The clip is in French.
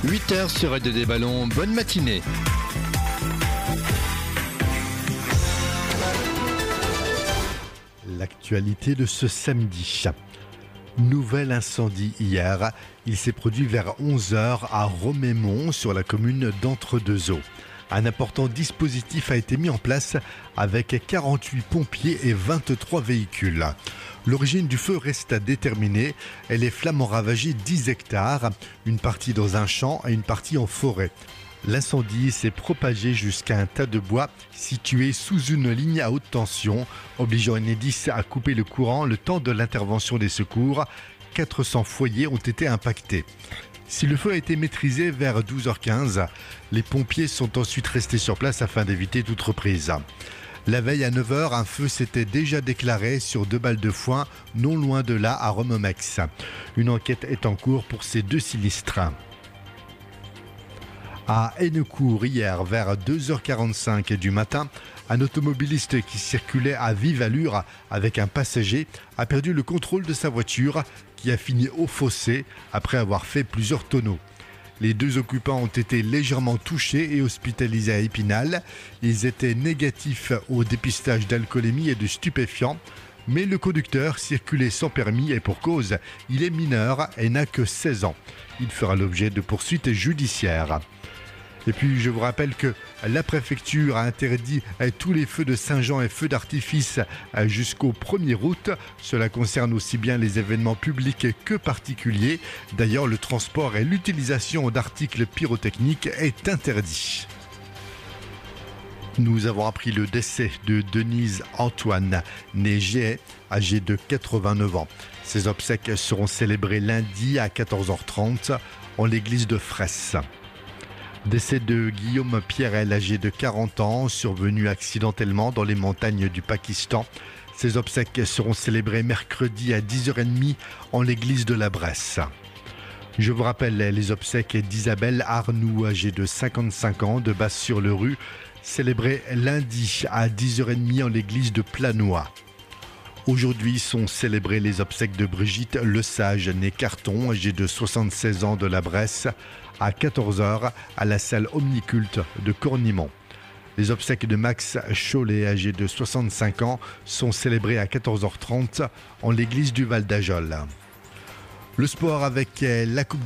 8h sur Radio des Ballons, bonne matinée. L'actualité de ce samedi. Nouvel incendie hier. Il s'est produit vers 11h à Romaimont sur la commune d'Entre-deux-Eaux. Un important dispositif a été mis en place avec 48 pompiers et 23 véhicules. L'origine du feu reste à déterminer et les flammes ont ravagé 10 hectares, une partie dans un champ et une partie en forêt. L'incendie s'est propagé jusqu'à un tas de bois situé sous une ligne à haute tension, obligeant Enedis à couper le courant le temps de l'intervention des secours. 400 foyers ont été impactés. Si le feu a été maîtrisé vers 12h15, les pompiers sont ensuite restés sur place afin d'éviter toute reprise. La veille à 9h, un feu s'était déjà déclaré sur 2 balles de foin, non loin de là à Romomex. Une enquête est en cours pour ces 2 sinistres. À Hennecourt, hier, vers 2h45 du matin, un automobiliste qui circulait à vive allure avec un passager a perdu le contrôle de sa voiture qui a fini au fossé après avoir fait plusieurs tonneaux. Les 2 occupants ont été légèrement touchés et hospitalisés à Épinal. Ils étaient négatifs au dépistage d'alcoolémie et de stupéfiants. Mais le conducteur circulait sans permis et pour cause, il est mineur et n'a que 16 ans. Il fera l'objet de poursuites judiciaires. Et puis je vous rappelle que la préfecture a interdit tous les feux de Saint-Jean et feux d'artifice jusqu'au 1er août. Cela concerne aussi bien les événements publics que particuliers. D'ailleurs, le transport et l'utilisation d'articles pyrotechniques est interdit. Nous avons appris le décès de Denise Antoine, née Géhet, âgée de 89 ans. Ses obsèques seront célébrées lundi à 14h30 en l'église de Fraisse. Décès de Guillaume Pierrel, âgé de 40 ans, survenu accidentellement dans les montagnes du Pakistan. Ses obsèques seront célébrées mercredi à 10h30 en l'église de la Bresse. Je vous rappelle les obsèques d'Isabelle Arnoux, âgée de 55 ans, de Basse-sur-le-Rue, célébrées lundi à 10h30 en l'église de Planois. Aujourd'hui sont célébrées les obsèques de Brigitte Lesage, née Carton, âgée de 76 ans, de la Bresse, à 14h à la salle Omniculte de Cornimont. Les obsèques de Max Cholet, âgé de 65 ans, sont célébrées à 14h30 en l'église du Val d'Ajol. Le sport avec la Coupe